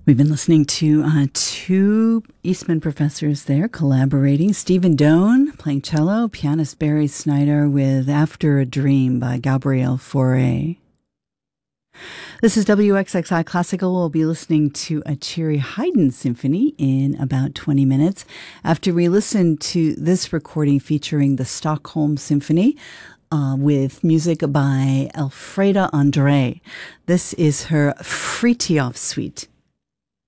We've been listening to two Eastman professors there collaborating. Stephen Doan playing cello, pianist Barry Snyder with After a Dream by Gabriel Fauré. This is WXXI Classical. We'll be listening to a Cheery Haydn symphony in about 20 minutes after we listen to this recording featuring the Stockholm Symphony with music by Elfreda André. This is her Frithiof Suite.